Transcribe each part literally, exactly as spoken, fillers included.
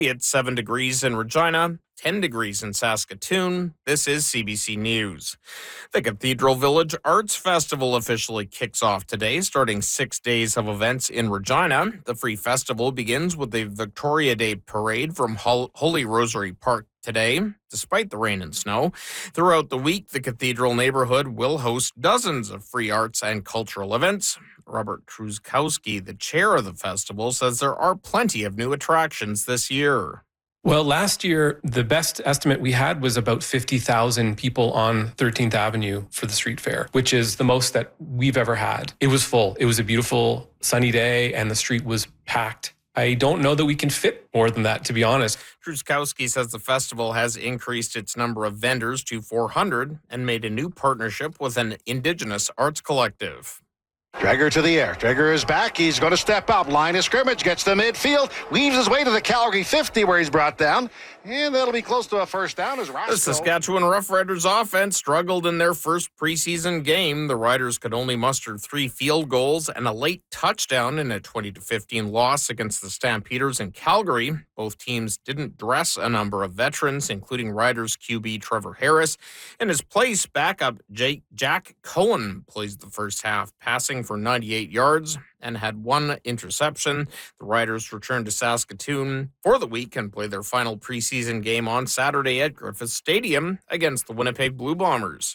It's seven degrees in Regina, ten degrees in Saskatoon. This is C B C News. The Cathedral Village Arts Festival officially kicks off today, starting six days of events in Regina. The free festival begins with the Victoria Day Parade from Holy Rosary Park today, despite the rain and snow. Throughout the week, the Cathedral neighborhood will host dozens of free arts and cultural events. Robert Truskowski, the chair of the festival, says there are plenty of new attractions this year. Well, last year, the best estimate we had was about fifty thousand people on thirteenth Avenue for the street fair, which is the most that we've ever had. It was full. It was a beautiful sunny day and the street was packed. I don't know that we can fit more than that, to be honest. Truskowski says the festival has increased its number of vendors to four hundred and made a new partnership with an Indigenous arts collective. Dreger to the air. Dreger is back. He's going to step up. Line of scrimmage. Gets to midfield. Weaves his way to the Calgary fifty where he's brought down. And that'll be close to a first down as Roscoe. The Saskatchewan Roughriders offense struggled in their first preseason game. The Riders could only muster three field goals and a late touchdown in a twenty to fifteen loss against the Stampeders in Calgary. Both teams didn't dress a number of veterans, including Riders Q B Trevor Harris. In his place, backup Jake, Jack Cohen plays the first half, passing for ninety-eight yards and had one interception. The Riders return to Saskatoon for the week and play their final preseason game on Saturday at Griffith Stadium against the Winnipeg Blue Bombers.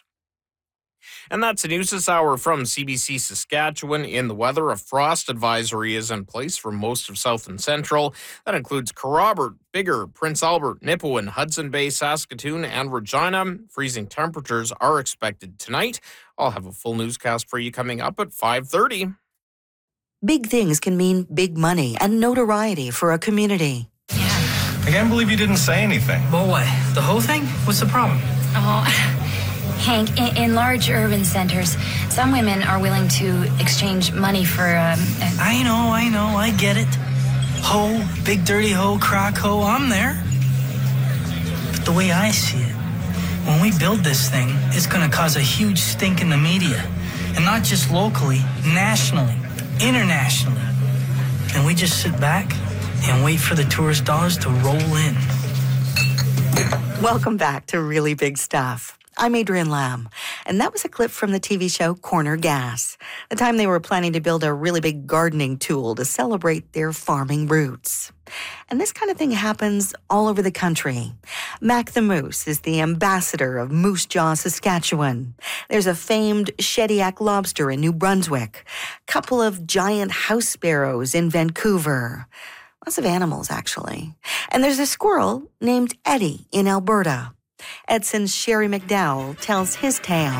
And that's the news this hour from C B C Saskatchewan. In the weather, a frost advisory is in place for most of South and Central. That includes Kerrobert, Biggar, Prince Albert, Nipawin, Hudson Bay, Saskatoon, and Regina. Freezing temperatures are expected tonight. I'll have a full newscast for you coming up at five thirty. Big things can mean big money and notoriety for a community. Yeah. I can't believe you didn't say anything. Well, what? The whole thing? What's the problem? Oh, Hank, in, in large urban centers, some women are willing to exchange money for, um... A- I know, I know, I get it. Hoe, big dirty hoe, crack hoe, I'm there. But the way I see it, when we build this thing, it's gonna cause a huge stink in the media. And not just locally, nationally. Internationally. And we just sit back and wait for the tourist dollars to roll in. Welcome back to Really Big Stuff. I'm Adrienne Lamb, and that was a clip from the T V show Corner Gas, the time they were planning to build a really big gardening tool to celebrate their farming roots. And this kind of thing happens all over the country. Mac the Moose is the ambassador of Moose Jaw, Saskatchewan. There's a famed Shediac lobster in New Brunswick, a couple of giant house sparrows in Vancouver. Lots of animals, actually. And there's a squirrel named Eddie in Alberta. Edson's Sherry McDowell tells his tale.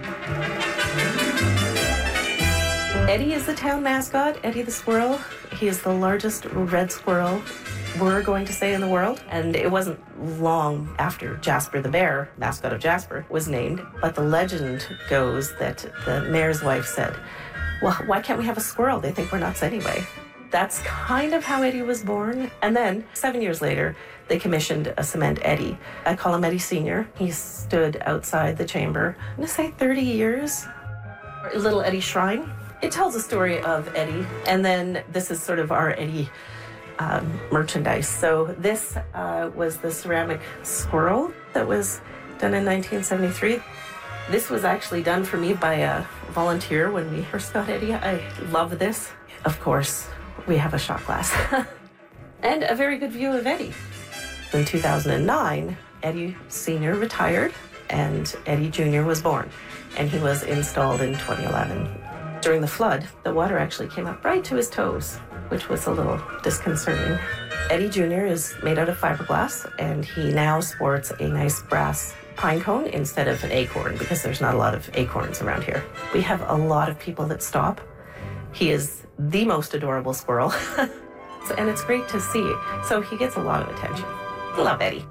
Eddie is the town mascot, Eddie the squirrel. He is the largest red squirrel, we're going to say, in the world. And it wasn't long after Jasper the bear, mascot of Jasper, was named. But the legend goes that the mayor's wife said, well, why can't we have a squirrel? They think we're nuts anyway. That's kind of how Eddie was born. And then, seven years later, they commissioned a cement Eddie. I call him Eddie Senior. He stood outside the chamber, I'm going to say thirty years. Little Eddie Shrine. It tells a story of Eddie. And then this is sort of our Eddie um, merchandise. So this uh, was the ceramic squirrel that was done in nineteen seventy-three. This was actually done for me by a volunteer when we first got Eddie. I love this. Of course, we have a shot glass. And a very good view of Eddie. In two thousand nine, Eddie Senior retired and Eddie Junior was born. And he was installed in twenty eleven. During the flood, the water actually came up right to his toes, which was a little disconcerting. Eddie Junior is made out of fiberglass, and he now sports a nice brass pine cone instead of an acorn, because there's not a lot of acorns around here. We have a lot of people that stop. He is the most adorable squirrel, and it's great to see. So he gets a lot of attention. Love Eddie.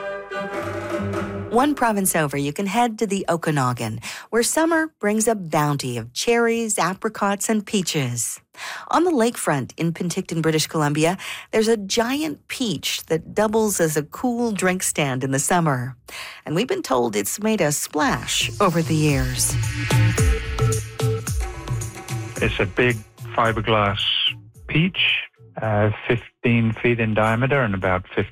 One province over, you can head to the Okanagan, where summer brings a bounty of cherries, apricots, and peaches. On the lakefront in Penticton, British Columbia, there's a giant peach that doubles as a cool drink stand in the summer. And we've been told it's made a splash over the years. It's a big fiberglass peach, uh, fifteen feet in diameter and about fifty